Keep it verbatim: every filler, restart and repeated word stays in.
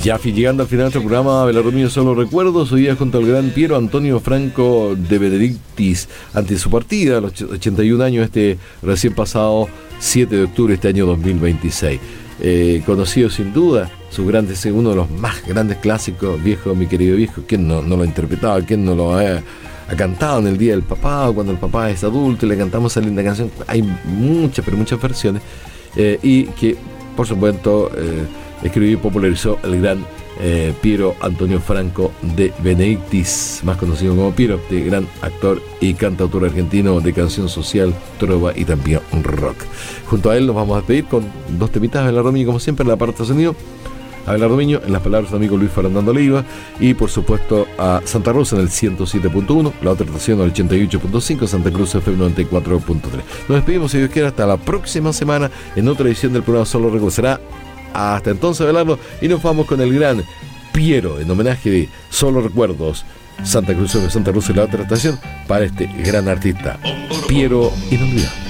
Ya llegando al final de nuestro programa, Abelardo Mío Solo Recuerdos, hoy día junto al gran Piero Antonio Franco de Benedictis, ante su partida a los ochenta y un años, este recién pasado siete de octubre de este año dos mil veintiséis. Eh, conocido sin duda, su grande, uno de los más grandes clásicos, Viejo, mi querido viejo. ¿Quién no, no lo ha interpretado? ¿Quién no lo ha, ha cantado en el Día del Papá, o cuando el papá es adulto y le cantamos esa linda canción? Hay muchas, pero muchas versiones, eh, y que, por supuesto, eh, escribió y popularizó el gran eh, Piero Antonio Franco de Benedictis, más conocido como Piero, de gran actor y cantautor argentino de canción social, trova y también rock. Junto a él nos vamos a despedir con dos temitas de Abelardo Miño, como siempre, en la parte de sonido. Abelardo Miño, en las palabras de amigo Luis Fernando Leiva, y por supuesto a Santa Rosa en el ciento siete punto uno, la otra estación al ochenta y ocho punto cinco, Santa Cruz F M noventa y cuatro punto tres. Nos despedimos, si Dios quiere, hasta la próxima semana en otra edición del programa Solo Recuerdos. Será hasta entonces, Abelardo, y nos vamos con el gran Piero, en homenaje de Solo Recuerdos, Santa Cruz de Santa Rosa y la otra estación, para este gran artista, Piero inolvidable.